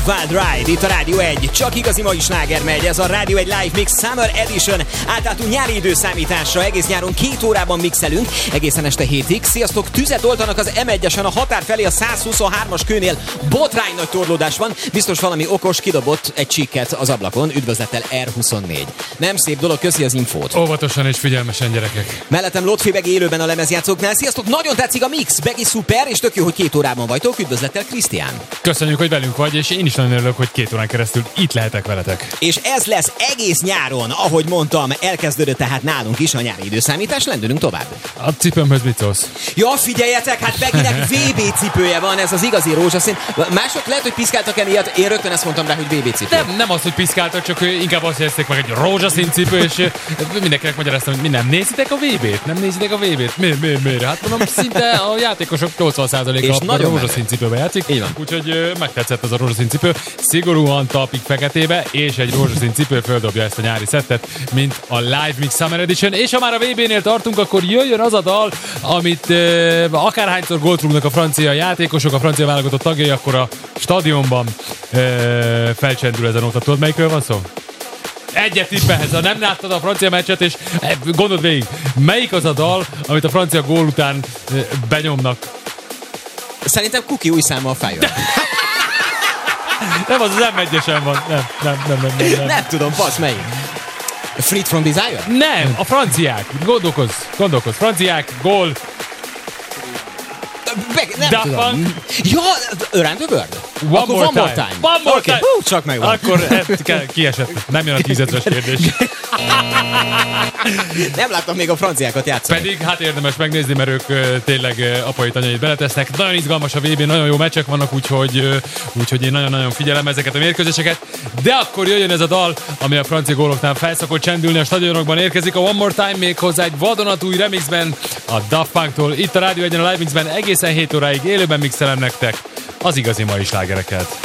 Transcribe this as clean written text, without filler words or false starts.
Wild Ride, itt a Rádió 1, csak igazi mai sláger megy, ez a Rádió 1 Live Mix Summer Edition. Átálltunk nyári időszámításra, egész nyáron 2 órában mixelünk, egészen este 7-ig. Sziasztok, tüzet oltanak az M1-esen a határ felé a 123-as kőnél. Botrány nagy torlódás van, biztos valami okos kidobott egy csikket az ablakon, üdvözlettel R24. Nem szép dolog, köszi az infót. Óvatosan és figyelmesen, gyerekek. Mellettem Lotfi Begi élőben a lemezjátszóknál. Sziasztok, nagyon tetszik a mix, Begi szuper, és tök jó, hogy 2 órában vagytok, üdvözlettel Krisztián. Köszönjük, hogy velünk vagy, és én is nagyon örülök, hogy 2 órán keresztül itt lehetek veletek. És ez lesz egész nyáron, ahogy mondtam, elkezdődött tehát nálunk is a nyári időszámítás, lendülünk tovább. A cipőmhöz mit szólsz? Ja, figyeljetek, hát Beginek VB cipője van, ez az igazi rózsaszín. Mások lehet, hogy piszkáltak el ilyet, én rögtön ezt mondtam rá, hogy VB cipő. Nem az, hogy piszkáltak, csak inkább azt jelezték meg egy rózsaszín cipő, és mindenkinek magyaráztam, hogy mi nem nézitek a VB-t? Nem nézitek a VB-t? Miért? Hát mondom, szinte a játékosok 80%-a a rózsaszín cipőbe játszik. Úgyhogy megtetszett az a rózsaszín cipő. Szigorúan talpig feketébe, és egy rózsaszín cipő földobja ezt a nyári szettet, mint a Live Mix Summer Edition. És ha már a VB-nél tartunk, akkor jöjjön az a dal, amit akárhányszor gólt rúgnak a francia játékosok, a francia válogatott tagjai, akkor a stadionban felcsendül ezen ott. Tudod, melyikről van szó? Egyet tippelhetsz, ha nem láttad a francia meccset, és gondold végig, melyik az a dal, amit a francia gól után benyomnak? Szerintem Kuki új száma a fejön. Nem, az M1-esen van. Nem. Nem tudom, passz, melyik? Freed from Desire? Nem, a franciák. Gondolkozz. Franciák, gól. Nem tudom. Ja, Around the World? One more time. Okay. Csak megvan. Akkor kiesett. Nem jön a 10 000-es kérdés. Nem láttam még a franciákat játszani. Pedig hát érdemes megnézni, mert ők tényleg apai tanyait beletesznek. Nagyon izgalmas a VB, nagyon jó meccsek vannak, úgyhogy én nagyon-nagyon figyelem ezeket a mérkőzéseket. De akkor jöjjön ez a dal, ami a francia góloknál felszokott csendülni a stadionokban, érkezik a One More Time, méghozzá egy vadonatúj remixben a Daft Punktól. Itt a Rádió 1-en a Live Mixben egészen 7 óráig élőben mixelem nektek az igazi mai slágereket.